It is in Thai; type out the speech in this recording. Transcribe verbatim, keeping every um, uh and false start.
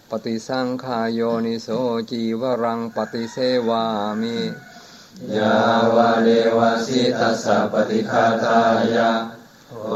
ปฏิสังขายโยนิโสจีวรังปฏิเสวามิยาวะเลวะสิตัสสะปฏิฆาตายะโอ